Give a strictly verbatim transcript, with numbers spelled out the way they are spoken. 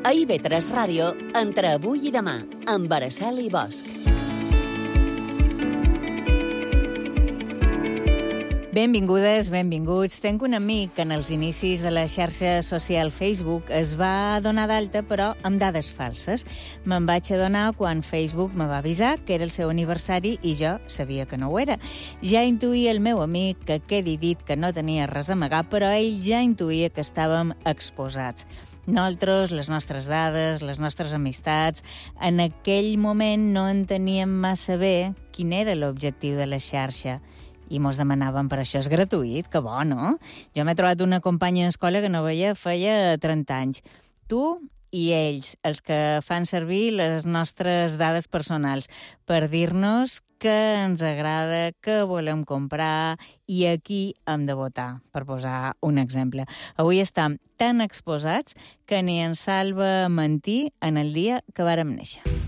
A I V tres Ràdio, entre avui i demà, amb Araceli Bosch. Benvingudes, benvinguts. Tenc un amic que en els inicis de la xarxa social Facebook es va donar d'alta, però amb dades falses. Me'n vaig adonar quan Facebook me va avisar que era el seu aniversari i jo sabia que no ho era. Ja intuïa el meu amic que quedi dit que no tenia res a amagar, però ell ja intuïa que estàvem exposats. Nosaltres, les nostres dades, les nostres amistats, en aquell moment no enteníem massa bé quin era l'objectiu de la xarxa. I mos demanàvem, per això és gratuït, que bo, no? Jo m'he trobat una companya d'escola que no veia feia trenta anys. Tu i ells, els que fan servir les nostres dades personals, per dir-nos què ens agrada, què volem comprar i a qui hem de votar, per posar un exemple. Avui estem tan exposats que ni ens salva mentir en el dia que vàrem néixer.